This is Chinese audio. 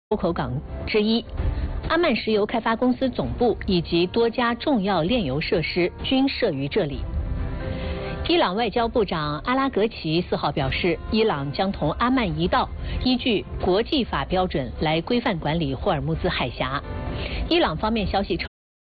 出口港之一。阿曼石油开发公司总部以及多家重要炼油设施均设于这里。伊朗外交部长阿拉格齐4号表示，伊朗将同阿曼一道，依据国际法标准来规范管理霍尔木兹海峡。伊朗方面消息称。